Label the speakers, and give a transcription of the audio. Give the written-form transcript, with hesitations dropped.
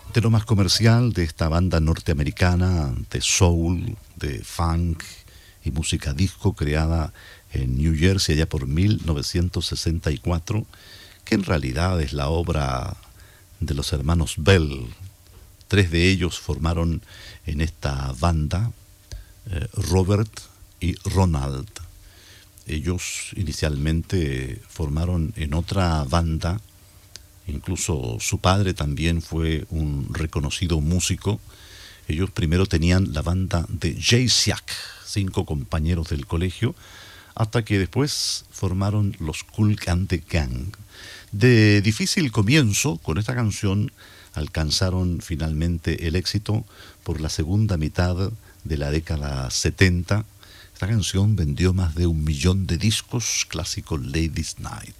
Speaker 1: De lo más comercial de esta banda norteamericana de soul, de funk y música disco creada en New Jersey allá por 1964, que en realidad es la obra de los hermanos Bell. Tres de ellos formaron en esta banda, Robert y Ronald. Ellos inicialmente formaron en otra banda. Incluso su padre también fue un reconocido músico. Ellos primero tenían la banda de Jay-Siak, 5 compañeros del colegio, hasta que después formaron los Kool and the Gang. De difícil comienzo, con esta canción alcanzaron finalmente el éxito por la segunda mitad de la década 70. Esta canción vendió más de 1 millón de discos, clásico Ladies Night.